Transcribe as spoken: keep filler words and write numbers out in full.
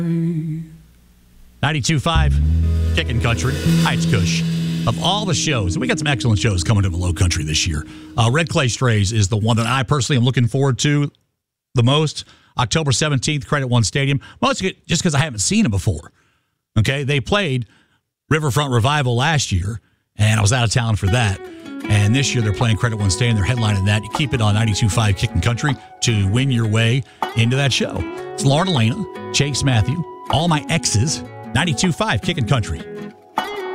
ninety-two point five, Kickin' Country. Hi, it's Kush. Of all the shows, we got some excellent shows coming to the Low Country this year. Uh, Red Clay Strays is the one that I personally am looking forward to the most. October seventeenth, Credit One Stadium. Mostly just because I haven't seen them before. Okay, they played Riverfront Revival last year, and I was out of town for that. And this year they're playing Credit One Stadium. They're headlining that. You keep it on ninety-two point five Kickin' Country to win your way into that show. It's Lauren Elena, Chase Matthew, all my exes, ninety-two point five Kickin' Country.